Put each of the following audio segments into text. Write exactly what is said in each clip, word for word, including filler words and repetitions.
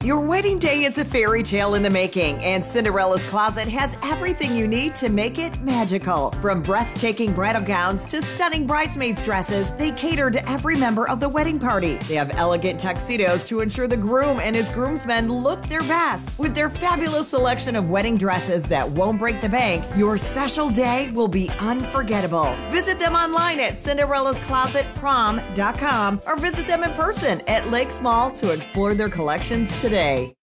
Your wedding day is a fairy tale in the making, and Cinderella's Closet has everything you need to make it magical. From breathtaking bridal gowns to stunning bridesmaids' dresses, they cater to every member of the wedding party. They have elegant tuxedos to ensure the groom and his groomsmen look their best. With their fabulous selection of wedding dresses that won't break the bank, your special day will be unforgettable. Visit them online at cinderella's closet prom dot com or visit them in person at Lakes Mall to explore their collections today.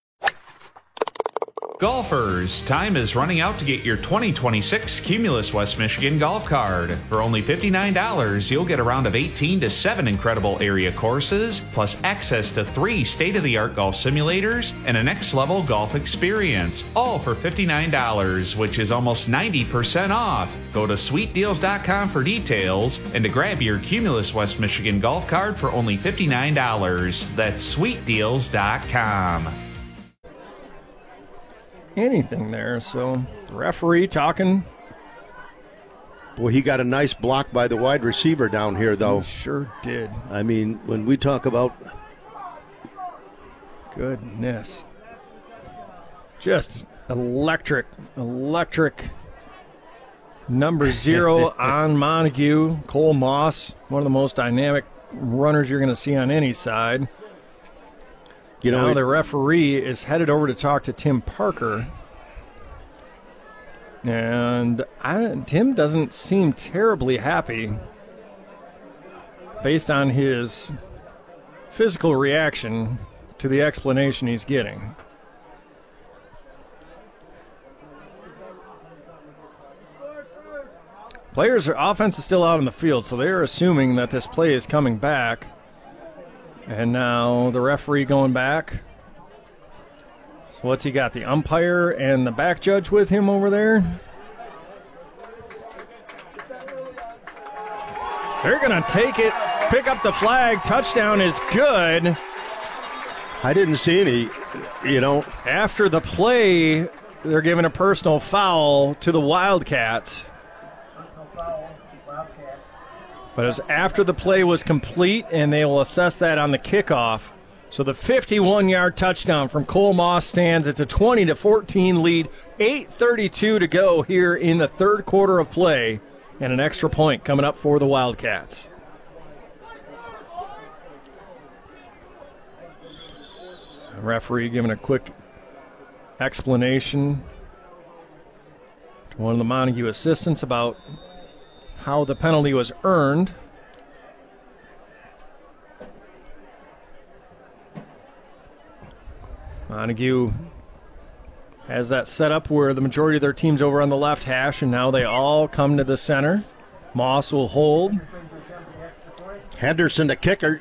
Golfers, time is running out to get your twenty twenty-six Cumulus West Michigan golf card. For only fifty-nine dollars, you'll get a round of eighteen to seven incredible area courses, plus access to three state-of-the-art golf simulators and a next-level golf experience, all for fifty-nine dollars, which is almost ninety percent off. Go to sweet deals dot com for details and to grab your Cumulus West Michigan golf card for only fifty-nine dollars. That's sweet deals dot com. Anything there, so the referee talking. Boy, he got a nice block by the wide receiver down here, though. He sure did. I mean, when we talk about... Goodness. Just electric, electric. Number zero on Montague, Cole Moss, one of the most dynamic runners you're going to see on any side. You know, now it, the referee is headed over to talk to Tim Parker. And I, Tim doesn't seem terribly happy based on his physical reaction to the explanation he's getting. Players' offense is still out in the field, so they're assuming that this play is coming back. And now the referee going back. So what's he got? The umpire and the back judge with him over there? They're going to take it, pick up the flag. Touchdown is good. I didn't see any, you know. After the play, they're giving a personal foul to the Wildcats. But it was after the play was complete, and they will assess that on the kickoff. So the fifty-one-yard touchdown from Cole Moss stands. It's a twenty to fourteen lead, eight thirty-two to go here in the third quarter of play, and an extra point coming up for the Wildcats. The referee giving a quick explanation to one of the Montague assistants about how the penalty was earned. Montague has that set up where the majority of their team's over on the left hash, and now they all come to the center. Moss will hold. Henderson, the kicker.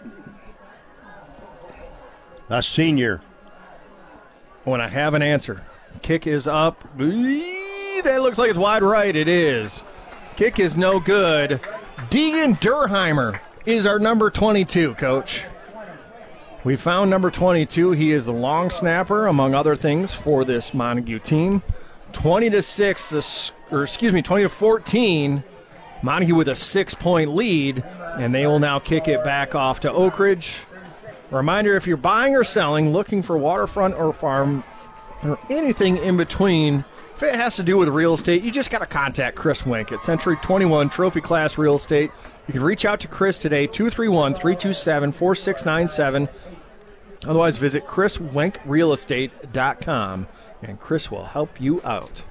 A senior. When I have an answer. Kick is up. That looks like it's wide right. It is. Kick is no good. Deegan Durheimer is our number twenty-two, Coach. We found number twenty-two. He is the long snapper, among other things, for this Montague team. twenty to six, or excuse me, twenty to fourteen. Montague with a six-point lead, and they will now kick it back off to Oak Ridge. Reminder, if you're buying or selling, looking for waterfront or farm, or anything in between, if it has to do with real estate, you just got to contact Chris Wink at Century twenty-one Trophy Class Real Estate. You can reach out to Chris today, two three one, three two seven, four six nine seven. Otherwise, visit chris wink real estate dot com, and Chris will help you out.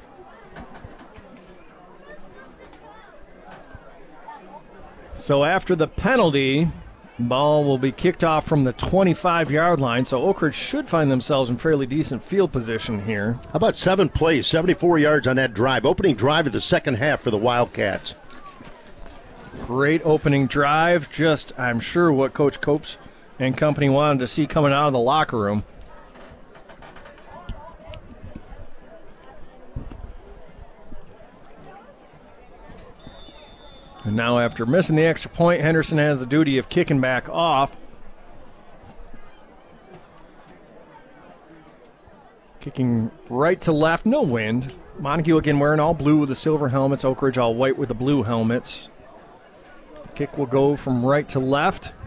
So after the penalty, ball will be kicked off from the twenty-five-yard line, so Oak Ridge should find themselves in fairly decent field position here. How about seven plays, seventy-four yards on that drive? Opening drive of the second half for the Wildcats. Great opening drive. Just, I'm sure, what Coach Copes and company wanted to see coming out of the locker room. And now after missing the extra point, Henderson has the duty of kicking back off. Kicking right to left, no wind. Montague again wearing all blue with the silver helmets. Oak Ridge all white with the blue helmets. Kick will go from right to left.